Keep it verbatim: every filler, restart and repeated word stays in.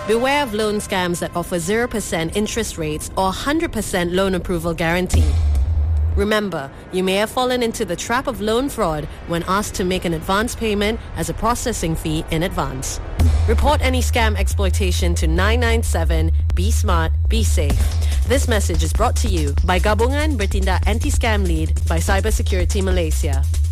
Beware of loan scams that offer zero percent interest rates or one hundred percent loan approval guarantee. Remember, you may have fallen into the trap of loan fraud when asked to make an advance payment as a processing fee in advance. Report any scam exploitation to nine nine seven. Be smart, be safe. This message is brought to you by Gabungan Bertindak Anti-Scam Lead by Cybersecurity Malaysia.